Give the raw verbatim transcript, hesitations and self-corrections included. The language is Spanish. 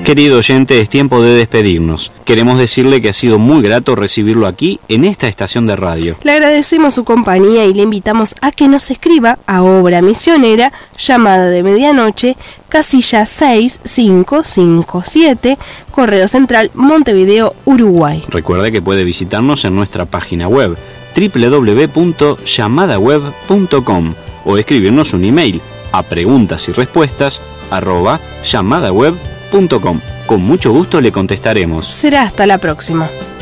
Querido oyente, es tiempo de despedirnos. Queremos decirle que ha sido muy grato recibirlo aquí en esta estación de radio. Le agradecemos su compañía y le invitamos a que nos escriba a Obra Misionera, Llamada de Medianoche, casilla seis cinco cinco siete, Correo Central, Montevideo, Uruguay. Recuerde que puede visitarnos en nuestra página web doble u doble u doble u punto llamada web punto com o escribirnos un email a preguntas y respuestas arroba llamada web punto com. Con mucho gusto le contestaremos. Será hasta la próxima.